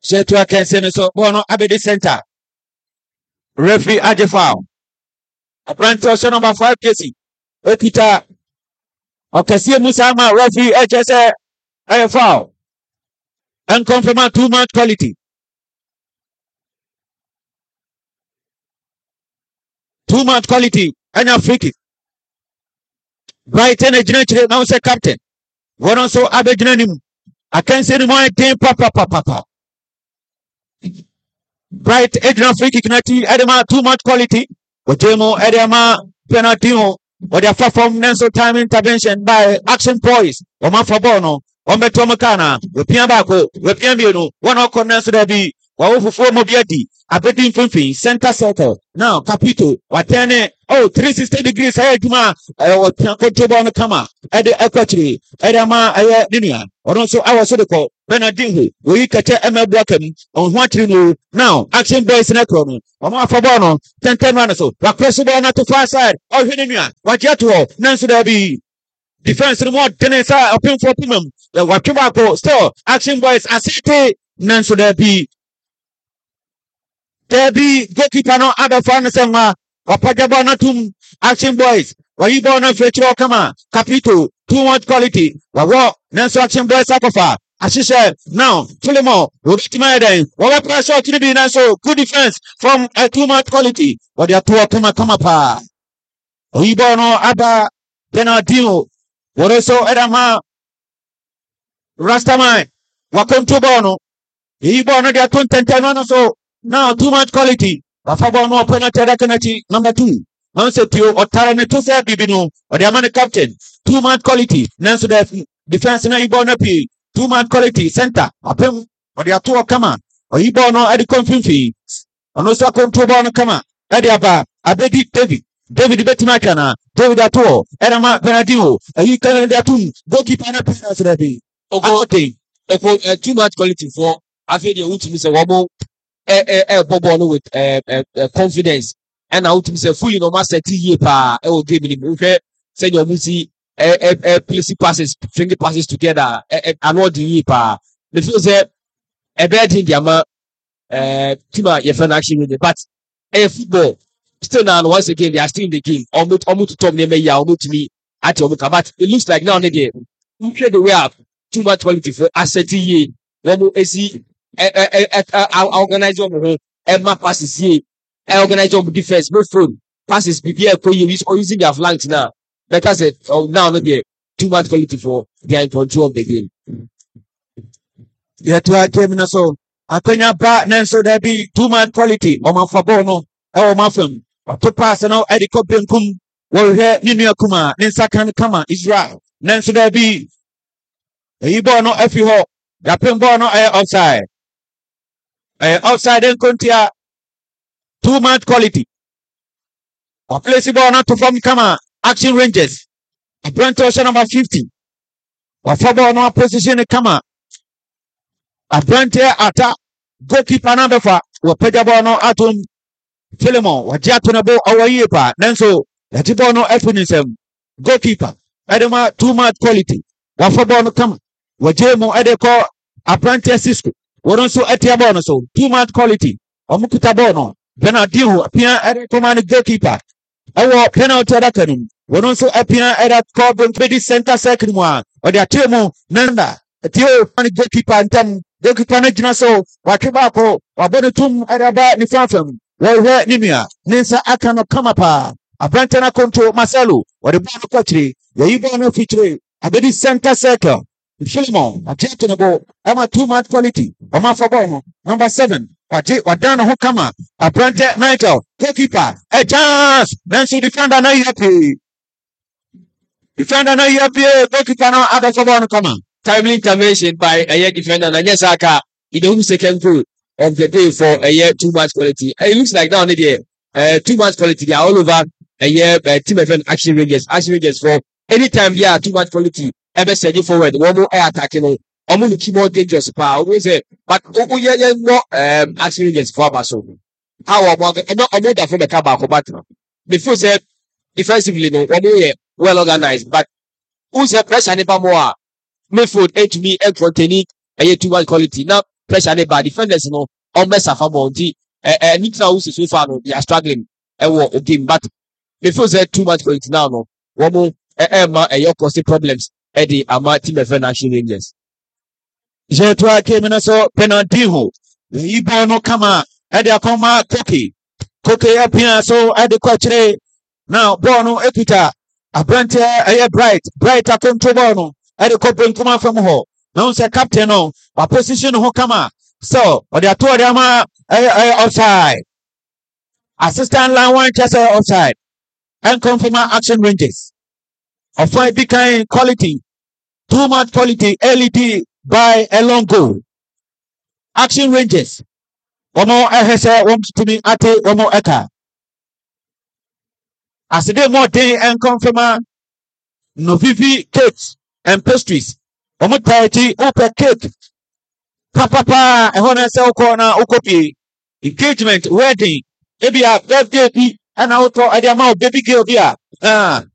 Shetu akense so bono abedi center. Referee aje foul. Apprentice number 5 Casey. Ekita. Okasi Musama referee HSA foul. And confirm too much quality. Too much quality. And a free kick. Brighton Ejinachire now say captain. One also Abedinanim. I can't say anymore. Papa. Bright Ejina free kick nati Edema too much quality. Wajemo Edema penalty. Or their perform Nenso time intervention by Action Boys. Oma Fabono. Ombe Tomakana. Wepian Bako. Wepian Bino. One or Nenso Debi. Wafu Mobiati. Abedin Funfi. Center circle. Now Capito. Watene. 360 degrees. Hey, Juma. Control on the camera. At the equatory. Edama Dinia. Or also our Sodico. Benadingu. We catch Emma Blackham. On what you know. Now, Action Boys in Economy. Oma Fabono. 10 runners. Rakresibo not to far side. Oh, Hinia. What yet to all. Nancy Derby. Defense more Tenesa. Open for Pimum. The Wakibako. Still. Action Boys. Asite. Nancy Derby. Derby. Goalkeeper no other fan sema. Wapajabo na tum. Action Boys. Wahibo na fecho kama. Capito. Too much quality. Wawo. Nancy Action Boys akofa. Ashisha now, Fulemo, Rubitimade, what pressure to be so good defense from a too much quality. What they are two come pa. Oibono Abba Benadino, what also Edama Rastamai, welcome to Bono. Ibono they are 20 so now too much quality. Bafabono penalty number 2. Mansetio or Taranetusa Bibino or the Amani captain. Too much quality. Nanso defense na Ibono P. Too much quality center. Apem or the two kama. Or Ibono at the confinfi. And also come to Bono kama. Ediaba. Abedi David Betimakana. David Ato. Edama Benadino. He can do goalkeeper na penalty ready. Too much quality for I feel the ultimate say wabo bobo with confidence. And I ultimate say fully no master year pa e o game ni we say you see place passes, finger passes together. I know the year pa. The feel say a bad thing yama Tima Yefan action with it, but football still now once again they are still in the game. Almost to Tom Nemeya, almost to me at Omika, but it looks like now and again we play the way up too much quality for asset ye. When you see organize your Emma passes ye, organize your defense, no phone passes BPL for you or using their flanks now. Because it now not yet too much quality for they are in control of the game. Yeah, to our game so Apenya ba Nanso there be too much quality. Oma Fabono, Oma Fem. To pass now Eddie Kopenkum. Well here Ninu Kuma, Ninsakan Kama, Israel. Nanso there be Ibono Efiho. Yapembono outside. Outside in Contia. Too much quality. A place not to form Kama. Action Rangers. A brand number 50. Wafabono position Kama. A brand ata goalkeeper number 4 wapejabono atum Philemon wajatunabo awayepa nanso yatibono efinisem goalkeeper edema too much quality wafabono kama wajemo edeko a brand Cisco wonso etiabono so too much quality omukutabono Benadino apia edeko man goalkeeper awo penalty adakanum wonso apia edeko body center circle mo odi atemo nanda etio man goalkeeper ntam goalkeeper na gina so wakibako wabone tum adaba ni fafam wewe nimia ninsa akano kama pa abrante na control Marcelo wade ball kwatire yeyibo no feature abedi center circle Philemon ajeto nebo ama too much quality ama fabo number 7 wadana ho kama abrante Michael goalkeeper a chance nancy defender na happy goalkeeper na adafabo no kama timely intervention by a year defender and Yesaka in the second goal of the day for a year too much quality. It looks like now too much quality. They are all over a year team event action ranges for anytime too much quality. Ever send you forward, one more air attacking almost keep more dangerous power. Always say, but more action ranges for Basso. How about not that for the Kabako, but before said defensively, no one well organized, but who's a pressure and more. Mayfield to me and Containing a too much quality. Now, pressure they by defenders no almost suffer bounty Nitra who's so far no they are struggling a game but before say too much quality now no one your cause problems the ama team of National Rangers Jetwa came in so penalty ho ibo no kama ede akoma koke apia so ede kwachire now ball no ekuta abrante bright akontrol ball no ede ko benkuma fam ho now say captain no wa position ho kama so ode ato ode ama offside assistant line one just offside and confirm Action Rangers of 5 big kind quality too much quality LED by a long goal. Action Rangers. One more ehese wants to be ate one more eka. As they more day and confirm Novivi cakes and pastries. One more 30 open cake. Papa and honor cell corner okopi. Engagement wedding. Maybe a birthday and auto at the amount baby girl here.